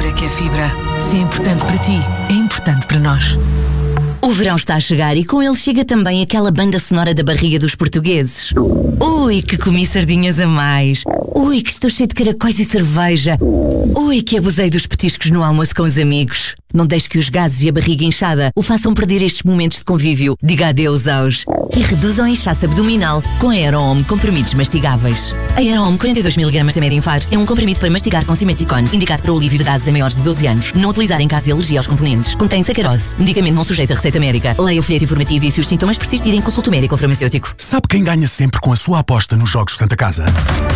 Fibra que é fibra. Se é importante para ti, é importante para nós. O verão está a chegar e com ele chega também aquela banda sonora da barriga dos portugueses. Ui, que comi sardinhas a mais. Ui, que estou cheio de caracóis e cerveja. Ui, que abusei dos petiscos no almoço com os amigos. Não deixe que os gases e a barriga inchada o façam perder estes momentos de convívio. Diga adeus aos... E reduzam o inchaço abdominal com a Aerohome comprimidos mastigáveis. A Aerohome 42mg de Medinfar é um comprimido para mastigar com Simeticone, indicado para o alívio de gases a maiores de 12 anos. Não utilizar em caso de alergia aos componentes. Contém sacarose. Medicamento não sujeito a receita médica. Leia o folheto informativo e se os sintomas persistirem, consulte o médico ou farmacêutico. Sabe quem ganha sempre com a sua aposta nos Jogos Santa Casa?